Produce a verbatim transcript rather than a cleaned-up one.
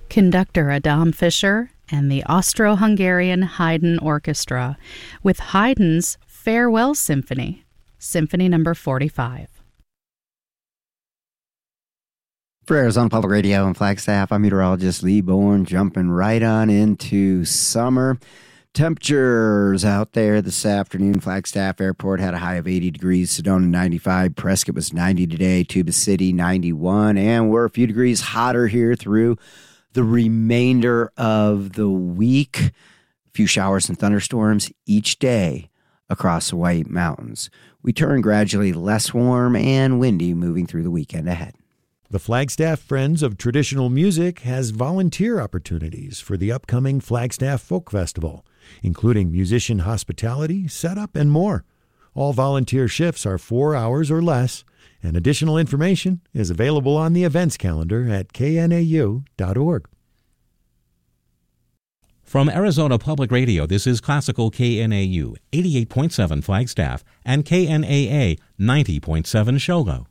Conductor Adam Fischer and the Austro-Hungarian Haydn Orchestra with Haydn's Farewell Symphony, Symphony number forty-five. For Arizona Public Radio and Flagstaff, I'm meteorologist Lee Bourne, jumping right on into summer. Temperatures out there this afternoon. Flagstaff Airport had a high of eighty degrees, Sedona ninety-five, Prescott was ninety today, Tuba City ninety-one, and we're a few degrees hotter here through the remainder of the week. A few showers and thunderstorms each day across the White Mountains. We turn gradually less warm and windy moving through the weekend ahead. The Flagstaff Friends of Traditional Music has volunteer opportunities for the upcoming Flagstaff Folk Festival, including musician hospitality, setup, and more. All volunteer shifts are four hours or less, and additional information is available on the events calendar at K N A U dot org. From Arizona Public Radio, this is Classical K N A U, eighty-eight point seven Flagstaff, and K N A A, ninety point seven Shogo.